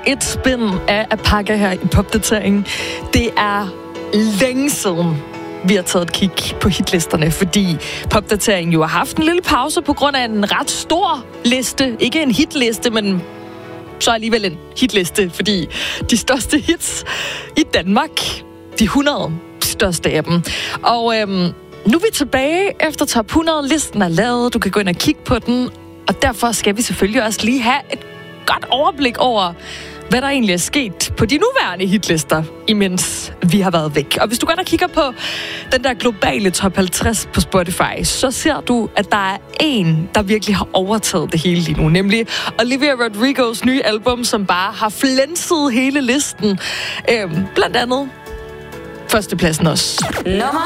et spin af Apaka her i popdateringen. Det er længe siden, vi har taget et kig på hitlisterne, fordi popdateringen jo har haft en lille pause på grund af en ret stor liste. Ikke en hitliste, men så alligevel en hitliste, fordi de største hits i Danmark, de 100 største af dem. Og nu er vi tilbage efter top 100. Listen er lavet, du kan gå ind og kigge på den, og derfor skal vi selvfølgelig også lige have et godt overblik over, hvad der egentlig er sket på de nuværende hitlister, imens vi har været væk. Og hvis du går og kigger på den der globale top 50 på Spotify, så ser du, at der er en, der virkelig har overtaget det hele lige nu, nemlig Olivia Rodrigos nye album, som bare har flænset hele listen. Blandt andet førstepladsen også.